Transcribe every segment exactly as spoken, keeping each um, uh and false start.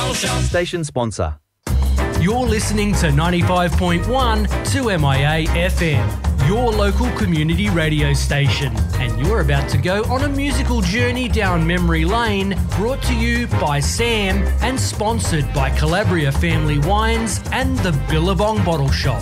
Bottle Shop. Station sponsor. You're listening to ninety-five point one two M I A F M, your local community radio station. And you're about to go on a musical journey down memory lane, brought to you by Sam and sponsored by Calabria Family Wines and the Billabong Bottle Shop.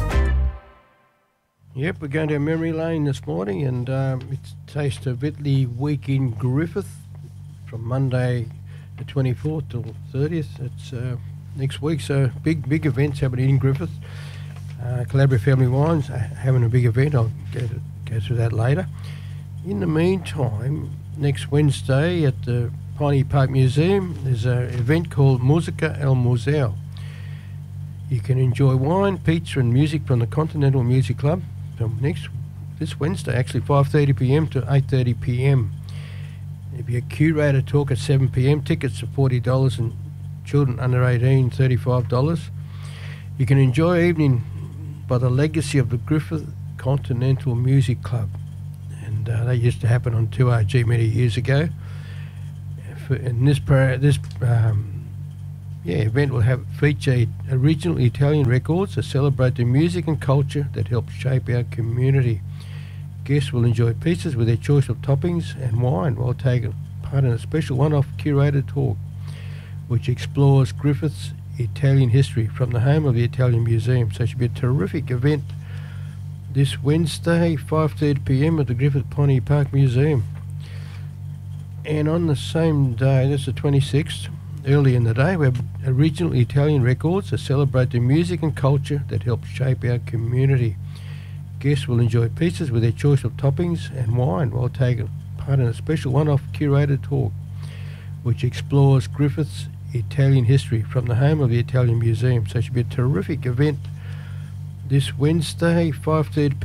Yep, we're going down memory lane this morning, and um, it's Taste of Italy week in Griffith from Monday the twenty-fourth till thirtieth. It's uh, next week, so big, big events happening in Griffith. Uh, Calabria Family Wines are having a big event. I'll go, to, go through that later. In the meantime, next Wednesday at the Piney Park Museum, there's an event called Musica al Museo. You can enjoy wine, pizza and music from the Continental Music Club from next this Wednesday, actually five thirty p m to eight thirty p m. There'll be a curator talk at seven p m. Tickets are forty dollars and children under eighteen, thirty-five dollars. You can enjoy evening by the legacy of the Griffith Continental Music Club. And uh, they used to happen on two R G many years ago. And this pro- this um, yeah, event will have feature original Italian records that celebrate the music and culture that help shape our community. Guests will enjoy pizzas with their choice of toppings and wine while taking part in a special one-off curated talk which explores Griffith's Italian history from the home of the Italian Museum. So it should be a terrific event this Wednesday, five thirty p m at the Griffith Piney Park Museum. And on the same day, that's the twenty-sixth, early in the day, we have original Italian records that celebrate the music and culture that help shape our community. Guests will enjoy pizzas with their choice of toppings and wine while taking part in a special one-off curated talk which explores Griffith's Italian history from the home of the Italian Museum. So it should be a terrific event this Wednesday, five thirty p m